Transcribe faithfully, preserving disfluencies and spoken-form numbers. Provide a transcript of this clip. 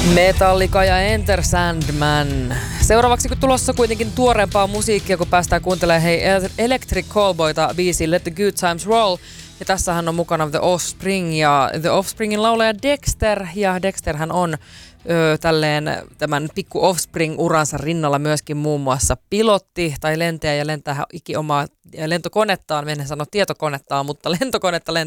Metallica ja Enter Sandman. Seuraavaksi kun tulossa kuitenkin tuoreempaa musiikkia, kun päästään kuuntelemaan hei Electric Callboyta biisiin Let the Good Times Roll. Ja tässähän on mukana The Offspring ja The Offspringin laulaja Dexter. Ja Dexterhän on ö, tälleen tämän pikku Offspring-uransa rinnalla myöskin muun muassa pilotti tai lentäjä ja lentää iki omaa lentokonettaan. En sano tietokonettaan, mutta lentokonetta lentää